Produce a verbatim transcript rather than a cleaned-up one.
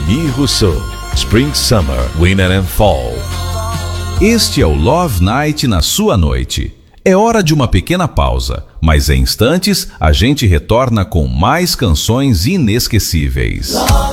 Camille Rousseau, Spring Summer, Winter and Fall. Este é o Love Night na sua noite. É hora de uma pequena pausa, mas em instantes a gente retorna com mais canções inesquecíveis.